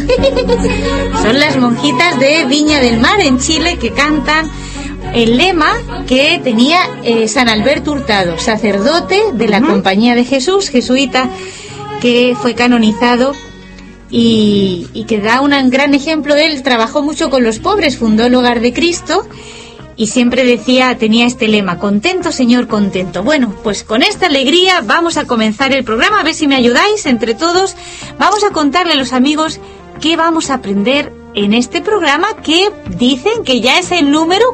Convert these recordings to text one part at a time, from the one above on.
Son las monjitas de Viña del Mar, en Chile, que cantan el lema que tenía San Alberto Hurtado, sacerdote de la Compañía de Jesús, jesuita, que fue canonizado y que da un gran ejemplo. Él trabajó mucho con los pobres, fundó el Hogar de Cristo y siempre tenía este lema: contento, Señor, contento. Bueno, pues con esta alegría vamos a comenzar el programa. A ver si me ayudáis entre todos. Vamos a contarle a los amigos qué vamos a aprender en este programa, que dicen que ya es el número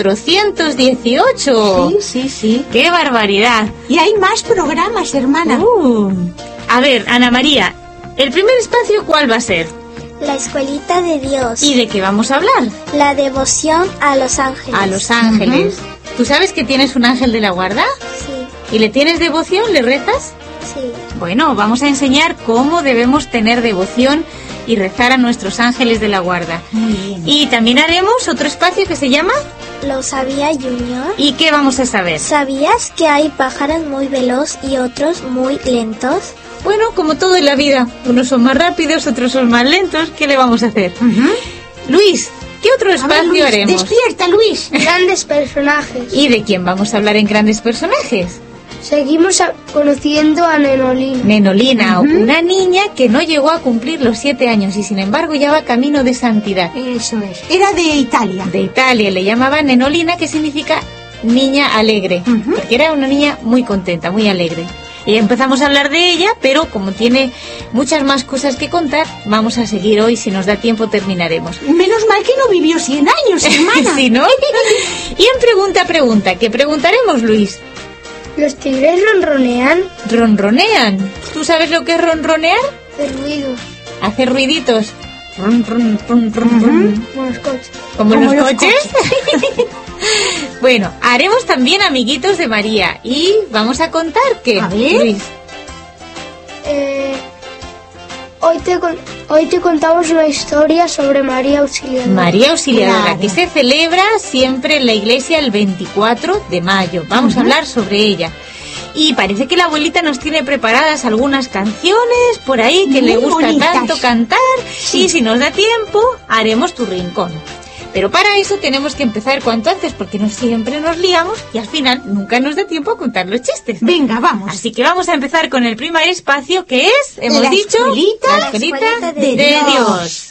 418. Sí. ¡Qué barbaridad! Y hay más programas, hermana. A ver, Ana María, el primer espacio, ¿cuál va a ser? La escuelita de Dios. ¿Y de qué vamos a hablar? La devoción a los ángeles. A los ángeles. ¿Tú sabes que tienes un ángel de la guarda? Sí. ¿Y le tienes devoción? ¿Le rezas? Sí. Bueno, vamos a enseñar cómo debemos tener devoción y rezar a nuestros ángeles de la guarda. Muy bien. Y también haremos otro espacio que se llama... ¿Lo sabía, Junior? ¿Y qué vamos a saber? ¿Sabías que hay pájaros muy veloz y otros muy lentos? Bueno, como todo en la vida, unos son más rápidos, otros son más lentos. ¿Qué le vamos a hacer? Luis, ¿qué otro espacio haremos? Despierta, Luis. Grandes personajes. ¿Y de quién vamos a hablar en Grandes Personajes? Seguimos conociendo a Nenolina. Nenolina, una niña que no llegó a cumplir los 7 años y sin embargo ya va camino de santidad. Eso es. Era de Italia. De Italia, le llamaban Nenolina, que significa niña alegre, porque era una niña muy contenta, muy alegre. Y empezamos a hablar de ella, pero como tiene muchas más cosas que contar, vamos a seguir hoy. Si nos da tiempo, terminaremos. Menos mal que no vivió 100 años, hermana. ¿Sí, no? Y en pregunta, ¿qué preguntaremos, Luis? ¿Los tigres ronronean? ¿Ronronean? ¿Tú sabes lo que es ronronear? Hacer ruidos. Hacer ruiditos. Ron, ron, ron, ron, ron. Como los coches. ¿Como los coches? Bueno, haremos también amiguitos de María y vamos a contar que... A ver. Luis. Hoy te contamos una historia sobre María Auxiliadora. María Auxiliadora, Claro. que se celebra siempre en la iglesia el 24 de mayo. Vamos a hablar sobre ella. Y parece que la abuelita nos tiene preparadas algunas canciones por ahí que le Muy gusta bonitas. tanto cantar. Sí. Y si nos da tiempo, haremos tu rincón. Pero para eso tenemos que empezar cuanto antes, porque no siempre nos liamos y al final nunca nos da tiempo a contar los chistes. Venga, vamos. Así que vamos a empezar con el primer espacio, que es, hemos La dicho, escuelita la escuelita de de Dios.